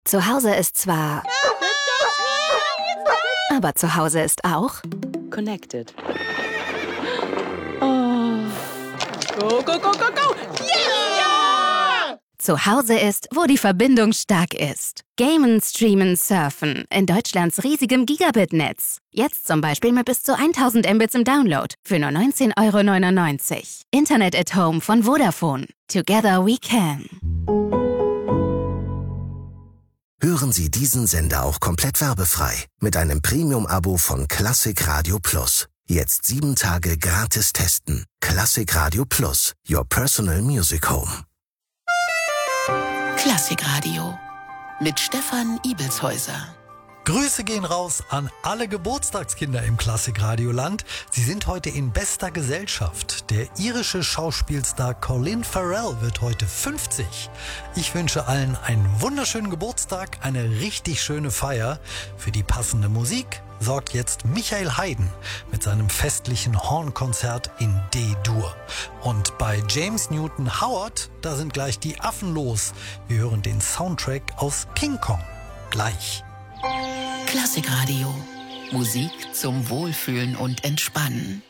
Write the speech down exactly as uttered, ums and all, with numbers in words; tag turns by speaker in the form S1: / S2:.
S1: Zu Hause ist zwar... Aber zu Hause ist auch...
S2: Connected. Oh. Go, go, go, go, go!
S1: Yeah! Zu Hause ist, wo die Verbindung stark ist. Gamen, streamen, surfen. In Deutschlands riesigem Gigabit-Netz. Jetzt zum Beispiel mit bis zu tausend Mbits im Download. Für nur neunzehn Euro neunundneunzig. Internet at Home von Vodafone. Together we can.
S3: Hören Sie diesen Sender auch komplett werbefrei mit einem Premium-Abo von Klassik Radio Plus. Jetzt sieben Tage gratis testen. Klassik Radio Plus, your personal music home.
S4: Klassikradio mit Stefan Ibelshäuser.
S5: Grüße gehen raus an alle Geburtstagskinder im Klassikradioland. Sie sind heute in bester Gesellschaft. Der irische Schauspielstar Colin Farrell wird heute fünfzig. Ich wünsche allen einen wunderschönen Geburtstag, eine richtig schöne Feier. Für die passende Musik sorgt jetzt Michael Haydn mit seinem festlichen Hornkonzert in D-Dur. Und bei James Newton Howard, da sind gleich die Affen los. Wir hören den Soundtrack aus King Kong. Gleich.
S4: Klassikradio. Musik zum Wohlfühlen und Entspannen.